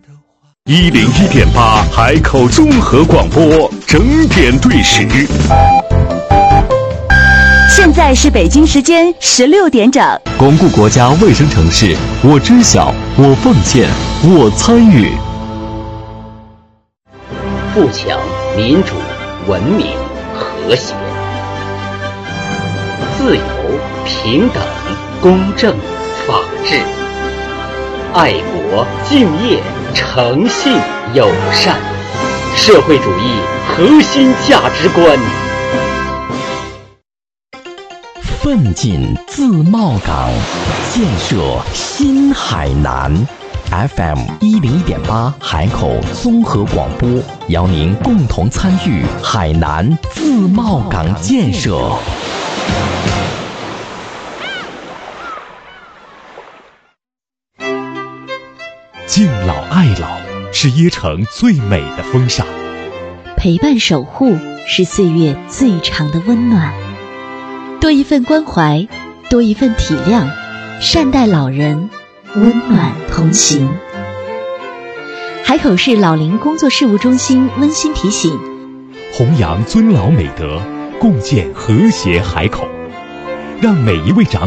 101.8海口综合广播，整点对时。 现在是北京时间16点整。 巩固国家卫生城市，我知晓，我奉献，我参与。 富强、民主、文明、和谐、自由、平等、公正、法治、爱国、敬业、诚信、友善，社会主义核心价值观。 奋进自贸港，建设新海南。FM 101.8海口综合广播，邀您共同参与海南自贸港建设。 敬老爱老是椰城最美的风尚， 陪伴守护是岁月最长的温暖。多一份关怀，多一份体谅，善待老人，温暖同行。海口市老龄工作事务中心温馨提醒： 弘扬尊老美德，共建和谐海口，让每一位长